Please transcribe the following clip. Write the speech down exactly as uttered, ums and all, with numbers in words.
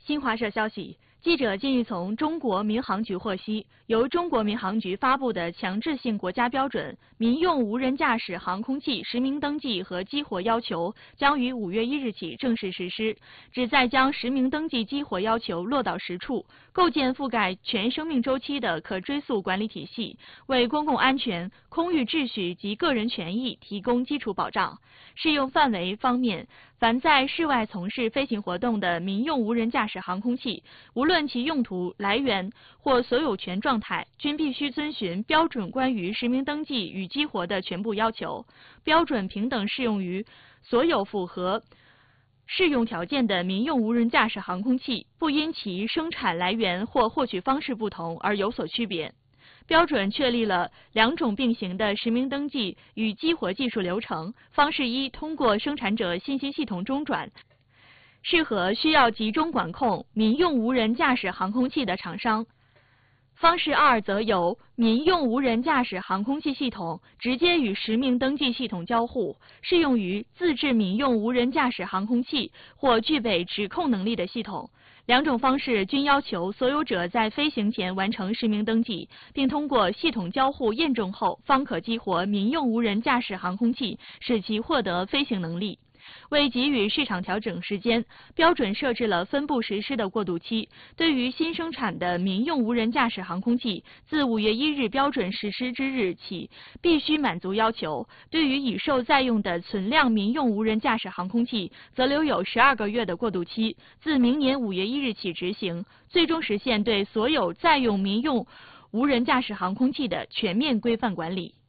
新华社消息，记者近日从中国民航局获悉，由中国民航局发布的强制性国家标准《民用无人驾驶航空器实名登记和激活要求》将于五月一日起正式实施，旨在将实名登记激活要求落到实处，构建覆盖全生命周期的可追溯管理体系，为公共安全、空域秩序及个人权益提供基础保障。适用范围方面，凡在室外从事飞行活动的民用无人驾驶航空器，无论其用途、来源或所有权状态，均必须遵循标准关于实名登记与激活的全部要求。标准平等适用于所有符合适用条件的民用无人驾驶航空器，不因其生产来源或获取方式不同而有所区别。标准确立了两种并行的实名登记与激活技术流程。方式一，通过生产者信息系统中转，适合需要集中管控民用无人驾驶航空器的厂商。方式二则由民用无人驾驶航空器系统直接与实名登记系统交互，适用于自制民用无人驾驶航空器或具备指控能力的系统。两种方式均要求所有者在飞行前完成实名登记，并通过系统交互验证后，方可激活民用无人驾驶航空器，使其获得飞行能力。为给予市场调整时间，标准设置了分步实施的过渡期。对于新生产的民用无人驾驶航空器，自五月一日标准实施之日起，必须满足要求；对于已受在用的存量民用无人驾驶航空器，则留有十二个月的过渡期，自明年五月一日起执行，最终实现对所有在用民用无人驾驶航空器的全面规范管理。